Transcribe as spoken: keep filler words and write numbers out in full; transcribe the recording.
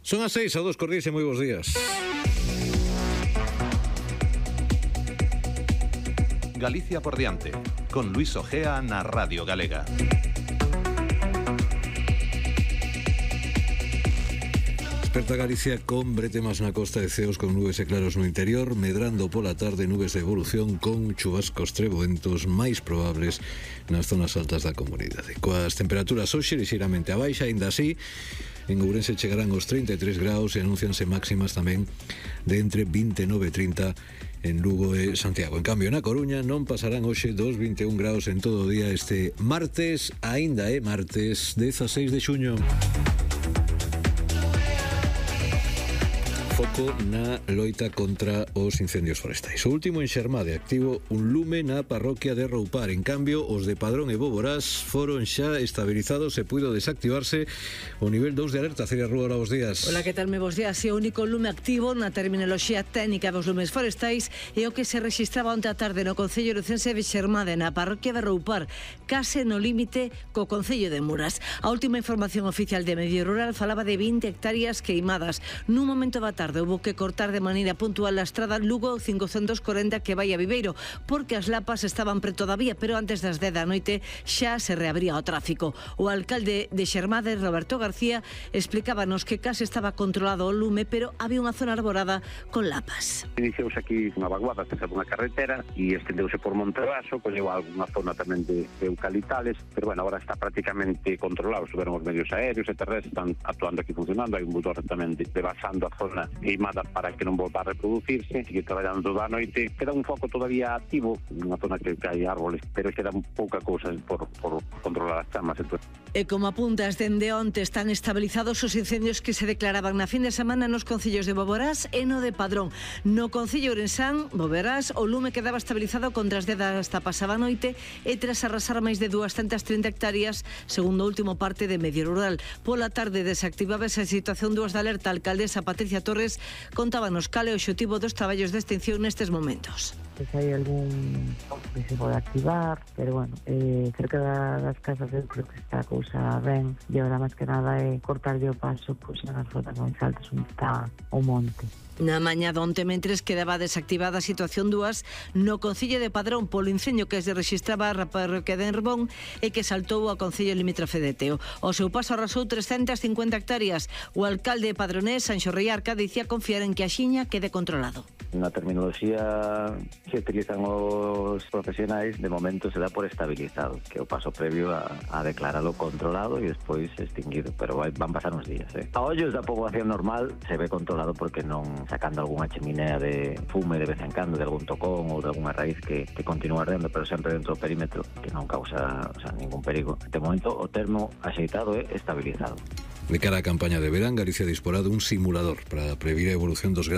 Son as seis, a dos cordiais e moi bons días. Galicia por diante, con Luis Ojea na Radio Galega. Desperta Galicia con bretemas na costa e ceos con nubes e claros no interior, medrando pola tarde nubes de evolución con chubascos treboentos máis probables nas zonas altas da comunidade. Coas temperaturas hoxe lixeiramente a baixa, aínda así, en Ourense chegarán os trinta e tres graus e anuncianse máximas tamén de entre vinte e nove e trinta en Lugo e Santiago. En cambio, na Coruña non pasarán hoxe dos vinte e un graus en todo o día este martes, aínda é martes dezaseis de xuño. Foco na loita contra os incendios forestais. O último en Xermade activo un lume na parroquia de Roupar. En cambio, os de Padrón e Boborás foron xa estabilizados e puido desactivarse o nivel dous de alerta. Celia Rúa, hola, bos días. Hola, que tal, me bos días? E o único lume activo na terminoloxía técnica dos lumes forestais é o que se registraba onte a tarde no Concello Lucense de Xermade, na parroquia de Roupar, case no límite co Concello de Muras. A última información oficial de Medio Rural falaba de vinte hectáreas queimadas. Nun momento da tarde houve que cortar de maneira puntual a estrada Lugo cincocentos corenta que vai a Viveiro, porque as lapas estaban preto da vía, pero antes das dez da noite xa se reabría o tráfico. O alcalde de Xermade, Roberto García, explicábanos que case estaba controlado o lume, pero había unha zona arborada con lapas. Iniciouse aquí unha vaguada cerca dunha carretera e estendeuse por Monterraso, colleu algunha zona tamén de, de eucaliptales, pero bueno, agora está prácticamente controlado. Suberon os medios aéreos e terrestres, están actuando aquí funcionando, hai un bullor tamén de, devasando a zona queimada para que non volva a reproducirse, sigue traballando toda a noite. Queda un foco todavía activo, unha zona que, que hai árboles, pero queda pouca cousa por, por controlar as chamas. Entonces, E como apuntas, dende onte están estabilizados os incendios que se declaraban na fin de semana nos concellos de Boborás e no de Padrón. No concello Ourensán, Boborás, o lume quedaba estabilizado contra as dez hasta pasaba noite e tras arrasar máis de doscientas trinta hectáreas, segundo o último parte de Medio Rural. Pola tarde desactivaba esa situación dúas de alerta. A alcaldesa Patricia Torres contábanos cal é o obxectivo dos traballos de extinción nestes momentos. Se hai algún que se pode activar, pero bueno, eh, cerca das casas eu creo que está a cousa ben, e agora máis que nada é cortarlle o paso pois, nas zonas máis altas onde está o monte. Na mañá donte, mentres quedaba desactivada a situación dúas no Concello de Padrón polo incendio que se registraba a parroquia de Enrbón e que saltou ao Concello limítrofe de Teo. O seu paso arrasou trescentas cincuenta hectáreas. O alcalde padronés, Sanxo Reiarca, dicía confiar en que a xiña quede controlado. Na terminoloxía que utilizan os profesionais, de momento se dá por estabilizado, que é o paso previo a, a declaralo controlado e despois extinguido, pero vai, van pasar uns días. Eh? A ollos da poboación normal se ve controlado porque non sacando algunha cheminea de fume de vez en cando, de algún tocón ou de algunha raíz que, que continúa ardendo, pero sempre dentro do perímetro, que non causa, o sea, ningún perigo. De momento o termo axeitado é estabilizado. De cara á campaña de verán, Galicia disporá dun simulador para previr a evolución dos